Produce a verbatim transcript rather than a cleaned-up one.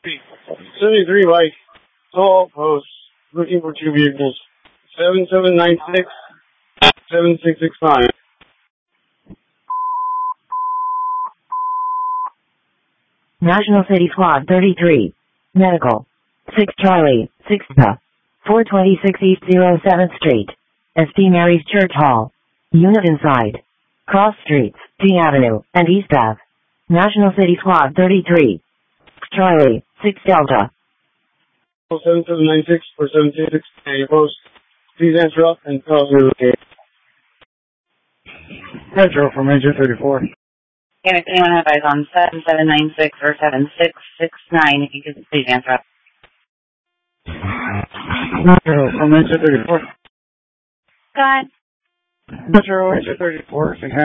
seventy-three Mike, Toll Post, looking for two vehicles. seven seven nine six, seven six six five. National City Squad thirty-three. Medical. six Charlie, six P A. four twenty-six East oh seventh Street. S P Mary's Church Hall. Unit inside. Cross Streets, T Avenue, and East Ave. National City Squad thirty-three. six Charlie, six Delta. seven seven nine six or seven six six five. Post. Please answer up and tell us you're okay. Metro from engine thirty-four. And if anyone has eyes on seven seven nine six or seven six six nine, if you could please answer up. Metro from engine thirty-four. Scott. Metro engine thirty-four.